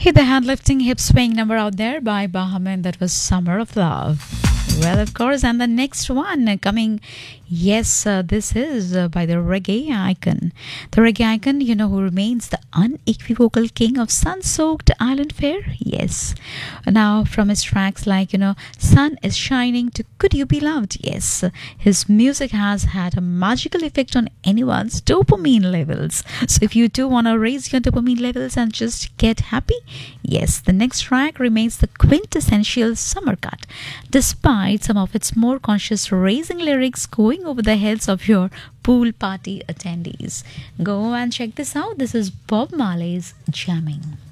Hit the hand lifting, hip swaying number out there by Bahaman. That was Summer of Love. Well, of course, and the next one coming, yes, this is by the reggae icon. The reggae icon, you know, who remains the unequivocal king of sun-soaked island fare. Yes. Now, from his tracks like, you know, Sun is Shining to Could You Be Loved? Yes. His music has had a magical effect on anyone's dopamine levels. So if you do want to raise your dopamine levels and just get happy, yes, the next track remains the quintessential summer cut. Despite some of its more conscious raising lyrics going over the heads of your pool party attendees. Go and check this out. This is Bob Marley's Jamming.